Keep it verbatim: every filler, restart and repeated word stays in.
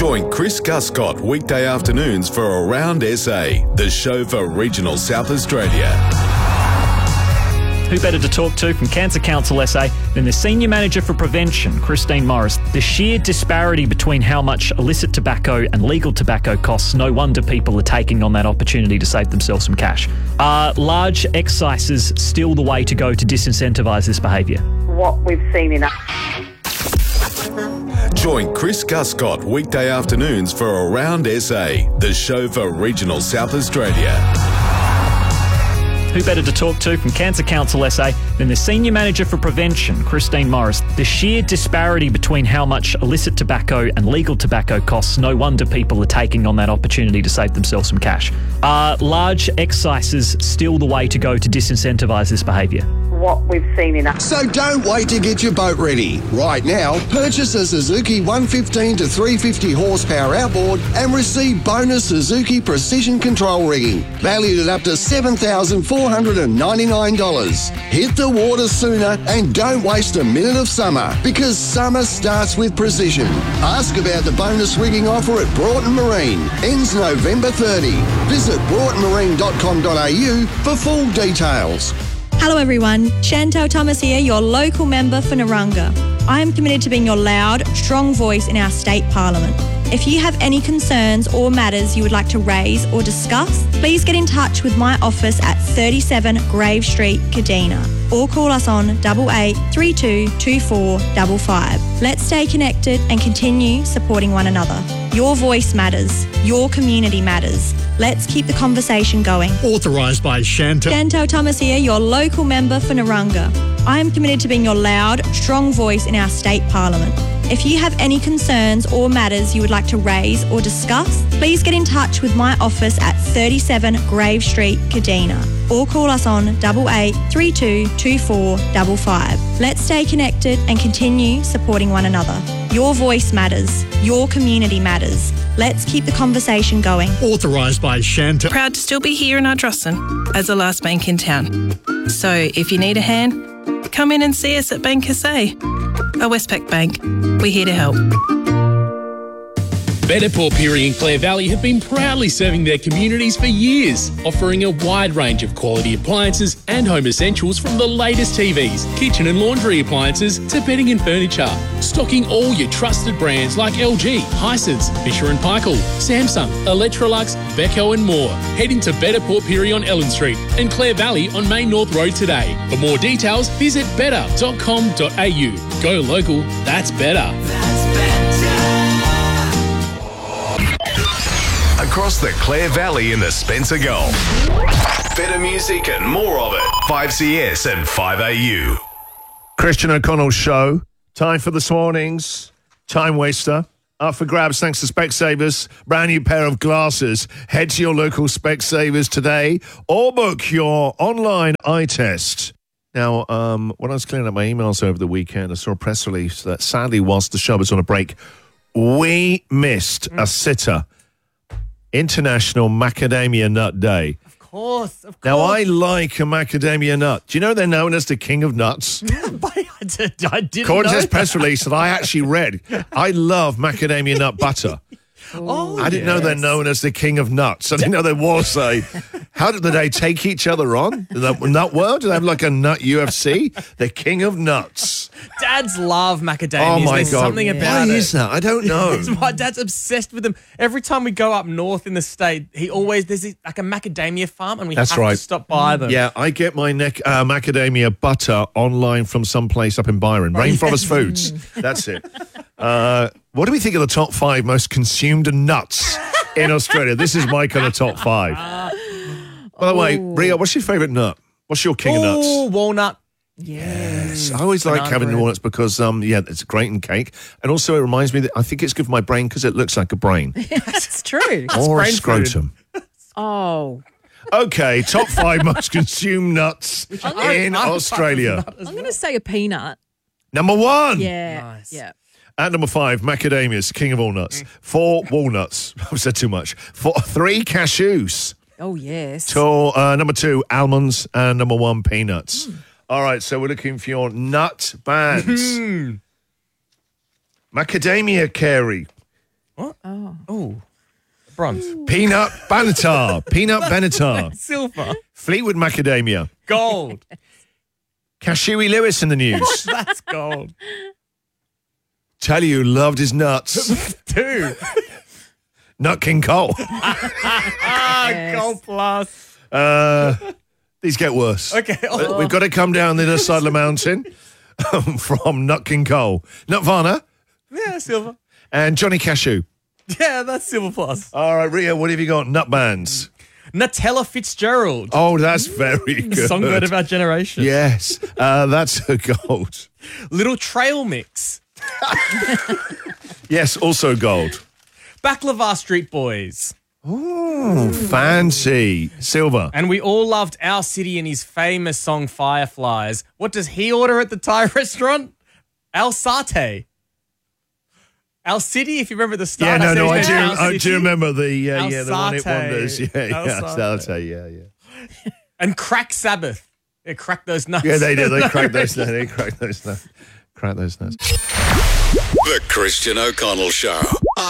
Join Chris Guscott weekday afternoons for Around S A, the show for regional South Australia. Who better to talk to from Cancer Council S A than the Senior Manager for Prevention, Christine Morris. The sheer disparity between how much illicit tobacco and legal tobacco costs, no wonder people are taking on that opportunity to save themselves some cash. Are large excises still the way to go to disincentivise this behaviour? What we've seen in... Join Chris Guscott weekday afternoons for Around S A, the show for regional South Australia. Who better to talk to from Cancer Council S A than the Senior Manager for Prevention, Christine Morris. The sheer disparity between how much illicit tobacco and legal tobacco costs, no wonder people are taking on that opportunity to save themselves some cash. Are large excises still the way to go to disincentivise this behaviour? What we've seen in... So don't wait to get your boat ready. Right now, purchase a Suzuki one fifteen to three fifty horsepower outboard and receive bonus Suzuki Precision Control rigging, valued at up to seven thousand four hundred ninety-nine dollars. Hit the water sooner and don't waste a minute of summer, because summer starts with precision. Ask about the bonus rigging offer at Broughton Marine. Ends November thirtieth. Visit broughton marine dot com dot a u for full details. Hello everyone, Chantel Thomas here, your local member for Narunga. I am committed to being your loud, strong voice in our state parliament. If you have any concerns or matters you would like to raise or discuss, please get in touch with my office at thirty-seven Grave Street, Kadina, or call us on eight eight three two two four five five. Let's stay connected and continue supporting one another. Your voice matters. Your community matters. Let's keep the conversation going. Authorised by Chantel. Chantel Thomas here, your local member for Narunga. I am committed to being your loud, strong voice in our state parliament. If you have any concerns or matters you would like to raise or discuss, please get in touch with my office at thirty-seven Grave Street, Kadina, or call us on eight eight three two two four five five. Let's stay connected and continue supporting one another. Your voice matters. Your community matters. Let's keep the conversation going. Authorised by Chantel. Proud to still be here in Ardrossan as the last bank in town. So if you need a hand, come in and see us at Bank Casay. A Westpac Bank. We're here to help. Better Port Pirie and Clare Valley have been proudly serving their communities for years, offering a wide range of quality appliances and home essentials, from the latest T Vs, kitchen and laundry appliances to bedding and furniture. Stocking all your trusted brands like L G, Hisense, Fisher and Paykel, Samsung, Electrolux, Beko and more. Head into Better Port Pirie on Ellen Street and Clare Valley on Main North Road today. For more details, visit better dot com dot a u. Go local, that's better. Across the Clare Valley in the Spencer Gulf. Better music and more of it. five C S and five A U. Christian O'Connell's show. Time for this morning's Time Waster. Up for grabs thanks to Specsavers. Brand new pair of glasses. Head to your local Specsavers today or book your online eye test. Now, um, when I was clearing up my emails over the weekend, I saw a press release that sadly, whilst the show was on a break, we missed a sitter. International Macadamia Nut Day. Of course, of course. Now, I like a macadamia nut. Do you know they're known as the king of nuts? I did, I didn't According know to this that. press release that I actually read, I love macadamia nut butter. Oh, I didn't yes. know they're known as the king of nuts. I didn't know there was a... How did they take each other on? In the nut world? Do they have like a nut U F C? The king of nuts. Dads love macadamias. Oh, my There's God. something Why about it. is that? I don't know. My dad's obsessed with them. Every time we go up north in the state, he always, there's like a macadamia farm and we That's have right. to stop by them. Yeah, I get my neck, uh, macadamia butter online from someplace up in Byron. Rainforest Foods. That's it. Uh, what do we think of the top five most consumed nuts in Australia? This is my kind of top five. By the way, Ria, what's your favourite nut? What's your king of nuts? Oh, walnut. Yes. I always like Banana having bread. walnuts because, um, yeah, it's great in cake. And also it reminds me that I think it's good for my brain because it looks like a brain. That's true. or a brain scrotum. Oh. Okay, top five most consumed nuts in Australia. I'm going to say a peanut. Number one. Yeah. Nice. Yeah. At number five, macadamias, king of all nuts. Four, walnuts. I've said too much. Four, three, cashews. Oh, yes. To, uh, number two, almonds. And number one, peanuts. Mm. All right, so we're looking for your nut bands. Macadamia, Carey. What? Oh. Oh. Bronze. Peanut Benatar. Peanut Benatar. Silver. Fleetwood Macadamia. Gold. Cashewy Lewis in the news. That's gold. Tell you who loved his nuts. Two. Nut King Cole. Ah, Yes. gold plus. Uh, these get worse. Okay. Oh. We've got to come down the other side of the mountain um, from Nut King Cole. Nirvana Yeah, silver. and Johnny Cashew. Yeah, that's silver plus. All right, Ria, what have you got? Nut bands. Nutella Fitzgerald. Oh, that's very good. Songbird of our generation. Yes, uh, that's a gold. Little Trail Mix. Yes, also gold. Baklava Street Boys. Ooh, fancy. Silver. And we all loved Our City and his famous song Fireflies. What does he order at the Thai restaurant? Al Satay. Al City, if you remember the Yeah, start. no, no, I said do. Al I do City. remember the uh, Al yeah the one hit Satay. wonders. Yeah, Al yeah, Satay. Satay, yeah, yeah. And Crack Sabbath. They crack those nuts. Yeah, they did. They cracked those. They cracked those nuts. Crack those nuts. The Christian O'Connell Show.